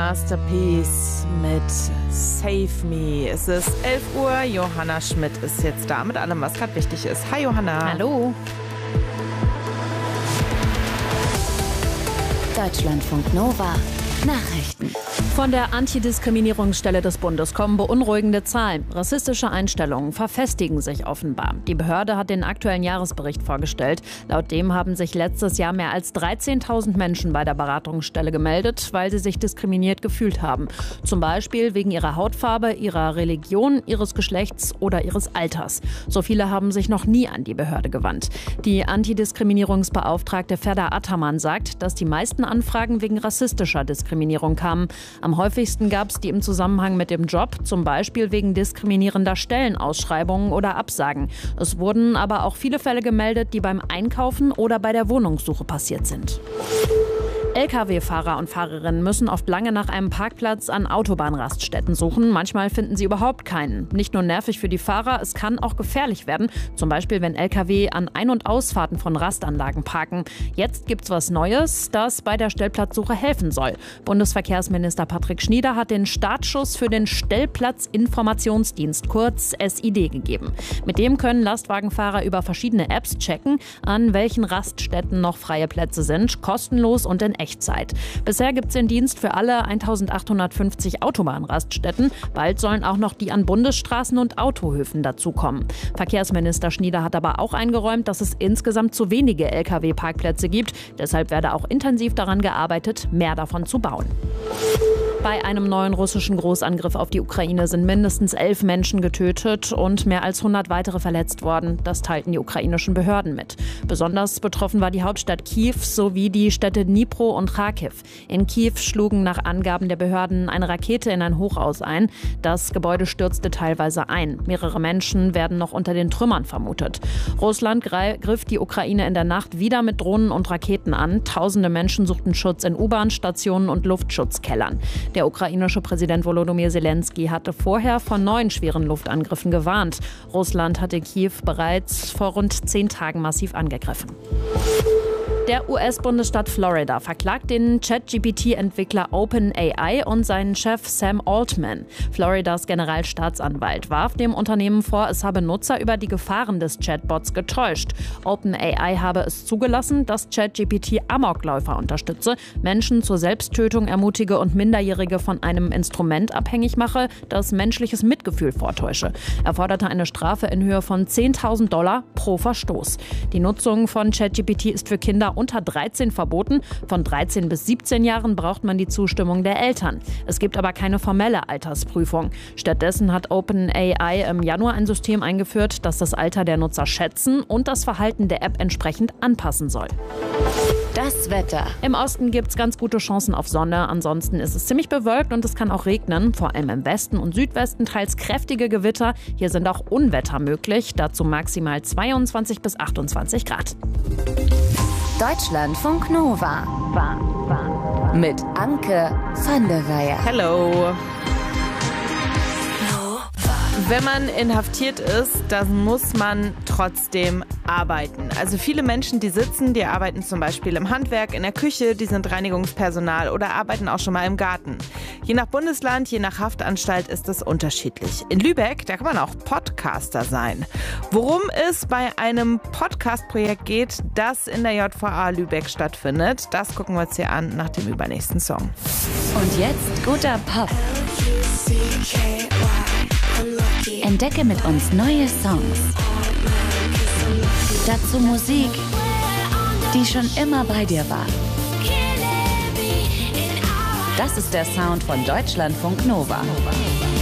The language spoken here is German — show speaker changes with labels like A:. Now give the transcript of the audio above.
A: Masterpiece mit Save Me. Es ist 11 Uhr, Johanna Schmidt ist jetzt da mit allem, was gerade wichtig ist. Hi Johanna.
B: Hallo.
C: Deutschlandfunk Nova Nachrichten.
B: Von der Antidiskriminierungsstelle des Bundes kommen beunruhigende Zahlen. Rassistische Einstellungen verfestigen sich offenbar. Die Behörde hat den aktuellen Jahresbericht vorgestellt. Laut dem haben sich letztes Jahr mehr als 13.000 Menschen bei der Beratungsstelle gemeldet, weil sie sich diskriminiert gefühlt haben. Zum Beispiel wegen ihrer Hautfarbe, ihrer Religion, ihres Geschlechts oder ihres Alters. So viele haben sich noch nie an die Behörde gewandt. Die Antidiskriminierungsbeauftragte Ferda Ataman sagt, dass die meisten Anfragen wegen rassistischer Diskriminierung kamen. Am häufigsten gab es die im Zusammenhang mit dem Job, zum Beispiel wegen diskriminierender Stellenausschreibungen oder Absagen. Es wurden aber auch viele Fälle gemeldet, die beim Einkaufen oder bei der Wohnungssuche passiert sind. Lkw-Fahrer und Fahrerinnen müssen oft lange nach einem Parkplatz an Autobahnraststätten suchen. Manchmal finden sie überhaupt keinen. Nicht nur nervig für die Fahrer, es kann auch gefährlich werden. Zum Beispiel, wenn Lkw an Ein- und Ausfahrten von Rastanlagen parken. Jetzt gibt's was Neues, das bei der Stellplatzsuche helfen soll. Bundesverkehrsminister Patrick Schnieder hat den Startschuss für den Stellplatzinformationsdienst, kurz SID, gegeben. Mit dem können Lastwagenfahrer über verschiedene Apps checken, an welchen Raststätten noch freie Plätze sind, kostenlos und in Echtzeit. Bisher gibt es den Dienst für alle 1850 Autobahnraststätten. Bald sollen auch noch die an Bundesstraßen und Autohöfen dazukommen. Verkehrsminister Schnieder hat aber auch eingeräumt, dass es insgesamt zu wenige Lkw-Parkplätze gibt. Deshalb werde auch intensiv daran gearbeitet, mehr davon zu bauen. Bei einem neuen russischen Großangriff auf die Ukraine sind mindestens 11 Menschen getötet und mehr als 100 weitere verletzt worden. Das teilten die ukrainischen Behörden mit. Besonders betroffen war die Hauptstadt Kiew sowie die Städte Dnipro und Kharkiv. In Kiew schlugen nach Angaben der Behörden eine Rakete in ein Hochhaus ein. Das Gebäude stürzte teilweise ein. Mehrere Menschen werden noch unter den Trümmern vermutet. Russland griff die Ukraine in der Nacht wieder mit Drohnen und Raketen an. Tausende Menschen suchten Schutz in U-Bahn-Stationen und Luftschutzkellern. Der ukrainische Präsident Volodymyr Zelensky hatte vorher von 9 schweren Luftangriffen gewarnt. Russland hatte Kiew bereits vor rund 10 Tagen massiv angegriffen. Der US-Bundesstaat Florida verklagt den ChatGPT-Entwickler OpenAI und seinen Chef Sam Altman. Floridas Generalstaatsanwalt warf dem Unternehmen vor, es habe Nutzer über die Gefahren des Chatbots getäuscht. OpenAI habe es zugelassen, dass ChatGPT Amokläufer unterstütze, Menschen zur Selbsttötung ermutige und Minderjährige von einem Instrument abhängig mache, das menschliches Mitgefühl vortäusche. Er forderte eine Strafe in Höhe von $10.000 pro Verstoß. Die Nutzung von ChatGPT ist für Kinder unter 13 verboten. Von 13 bis 17 Jahren braucht man die Zustimmung der Eltern. Es gibt aber keine formelle Altersprüfung. Stattdessen hat OpenAI im Januar ein System eingeführt, das das Alter der Nutzer schätzen und das Verhalten der App entsprechend anpassen soll.
C: Das Wetter.
B: Im Osten gibt es ganz gute Chancen auf Sonne. Ansonsten ist es ziemlich bewölkt und es kann auch regnen. Vor allem im Westen und Südwesten teils kräftige Gewitter. Hier sind auch Unwetter möglich. Dazu maximal 22 bis 28 Grad.
C: Deutschlandfunk Nova mit Anke van der Weyer.
A: Hello. Wenn man inhaftiert ist, dann muss man trotzdem arbeiten. Also viele Menschen, die sitzen, die arbeiten zum Beispiel im Handwerk, in der Küche, die sind Reinigungspersonal oder arbeiten auch schon mal im Garten. Je nach Bundesland, je nach Haftanstalt ist es unterschiedlich. In Lübeck, da kann man auch Podcaster sein. Worum es bei einem Podcast-Projekt geht, das in der JVA Lübeck stattfindet, das gucken wir uns hier an nach dem übernächsten Song.
C: Und jetzt guter Pop. Entdecke mit uns neue Songs. Dazu Musik, die schon immer bei dir war. Das ist der Sound von Deutschlandfunk Nova.